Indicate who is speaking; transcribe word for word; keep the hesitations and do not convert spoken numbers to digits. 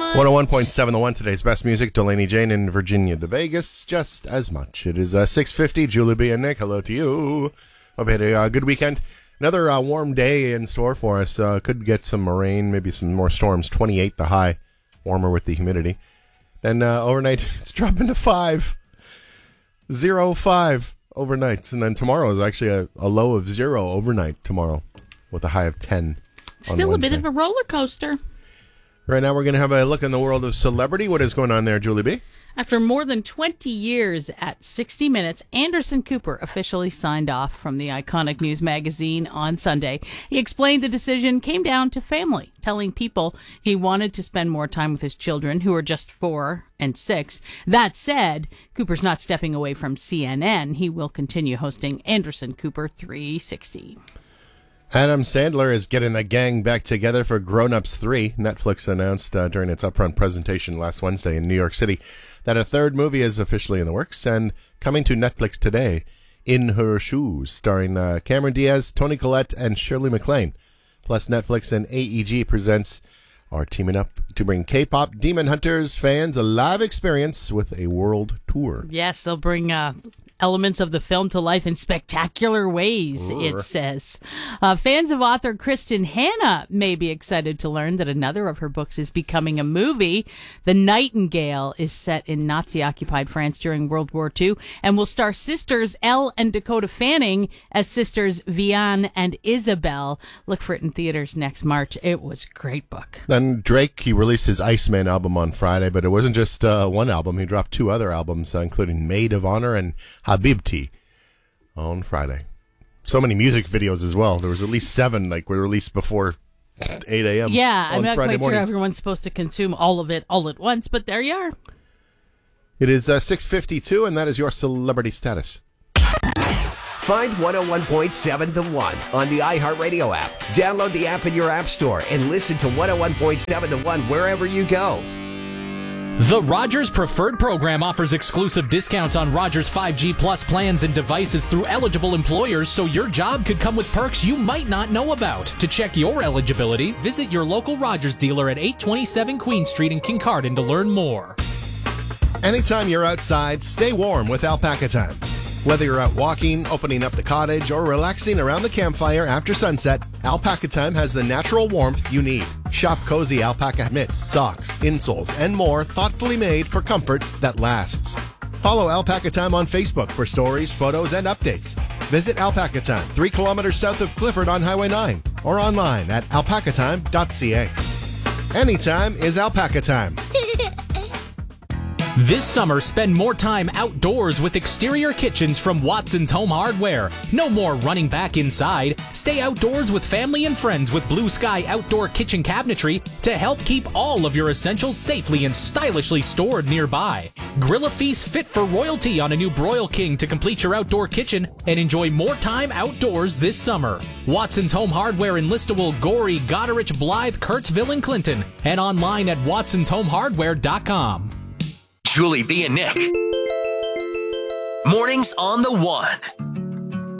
Speaker 1: one oh one point seven The One, today's best music. Delaney Jane in Virginia to Vegas, just as much. It is uh, six fifty. Julie B. and Nick, hello to you. Hope you had a uh, good weekend. Another uh, warm day in store for us. Uh, could get some rain, maybe some more storms. twenty-eight the high, warmer with the humidity. Then uh, overnight, it's dropping to five. Zero, five overnight. And then tomorrow is actually a, a low of zero overnight tomorrow with a high of ten.
Speaker 2: Still a bit of a roller coaster.
Speaker 1: Right now, we're going to have a look in the world of celebrity. What is going on there, Julie B?
Speaker 2: After more than twenty years at sixty minutes, Anderson Cooper officially signed off from the iconic news magazine on Sunday. He explained the decision came down to family, telling people he wanted to spend more time with his children, who are just four and six. That said, Cooper's not stepping away from C N N. He will continue hosting Anderson Cooper three sixty.
Speaker 1: Adam Sandler is getting the gang back together for Grown Ups three. Netflix announced uh, during its upfront presentation last Wednesday in New York City that a third movie is officially in the works and coming to Netflix today, In Her Shoes, starring uh, Cameron Diaz, Toni Collette, and Shirley MacLaine. Plus, Netflix and A E G Presents are teaming up to bring K-pop Demon Hunters fans a live experience with a world tour.
Speaker 2: Yes, they'll bring uh, elements of the film to life in spectacular ways,
Speaker 1: Urgh.
Speaker 2: it says. Uh, fans of author Kristen Hanna may be excited to learn that another of her books is becoming a movie. The Nightingale is set in Nazi-occupied France during World War Two and will star sisters Elle and Dakota Fanning as sisters Vianne and Isabel. Look for it in theaters next March. It was a great book.
Speaker 1: Then Drake, he released his Iceman album on Friday, but it wasn't just uh, one album. He dropped two other albums, uh, including Maid of Honor and Habibti on Friday. So many music videos as well. There was at least seven like were released before eight a.m.
Speaker 2: Yeah, I'm not
Speaker 1: Friday
Speaker 2: quite
Speaker 1: morning.
Speaker 2: sure everyone's supposed to consume all of it all at once, but there you are.
Speaker 1: It is uh, six fifty-two, and that is your celebrity status.
Speaker 3: Find one oh one point seven The One on the iHeartRadio app. Download the app in your app store and listen to one oh one point seven The One wherever you go.
Speaker 4: The Rogers Preferred Program offers exclusive discounts on Rogers five G Plus plans and devices through eligible employers, so your job could come with perks you might not know about. To check your eligibility, visit your local Rogers dealer at eight twenty-seven Queen Street in Kincardine to learn more.
Speaker 1: Anytime you're outside, stay warm with Alpaca Time. Whether you're out walking, opening up the cottage, or relaxing around the campfire after sunset, Alpaca Time has the natural warmth you need. Shop cozy alpaca mitts, socks, insoles, and more thoughtfully made for comfort that lasts. Follow Alpaca Time on Facebook for stories, photos, and updates. Visit Alpaca Time, three kilometers south of Clifford on Highway nine, or online at alpaca time dot c a. Anytime is Alpaca Time.
Speaker 4: This summer, spend more time outdoors with exterior kitchens from Watson's Home Hardware. No more running back inside. Stay outdoors with family and friends with Blue Sky Outdoor Kitchen Cabinetry to help keep all of your essentials safely and stylishly stored nearby. Grill a feast fit for royalty on a new Broil King to complete your outdoor kitchen and enjoy more time outdoors this summer. Watson's Home Hardware in Listowel, Gorey, Goderich, Blythe, Kurtzville, and Clinton, and online at watsons home hardware dot com.
Speaker 5: Julie B and Nick. Mornings on The One.